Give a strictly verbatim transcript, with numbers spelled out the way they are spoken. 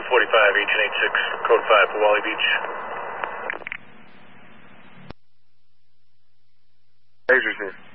forty-five, Agent eight six, code five for Wally Beach. Laser's here.